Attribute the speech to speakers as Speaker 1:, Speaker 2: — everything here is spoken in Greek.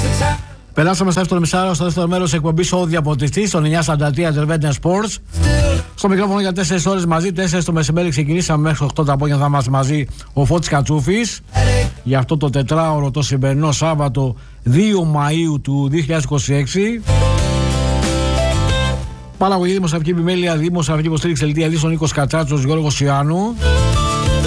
Speaker 1: Περάσαμε στο δεύτερο μισάρο, στο δεύτερο μέρος της εκπομπής ο διαποτιστής, στον 943 Intervention Sports. Στο μικρόφωνο για 4 ώρες μαζί, 4 το μεσημέρι ξεκινήσαμε μέχρι 8 το απόγευμα θα είμαστε μαζί ο Φώτης Κατσούφης. Για αυτό το τετράωρο το σημερινό Σάββατο 2 Μαΐου του 2026. Παραγωγή δημοσιογραφική επιμέλεια, δημοσιογραφική υποστήριξη Ελτία Λίσων, Νίκος Κατσάτσος, Γιώργος Ιωάννου.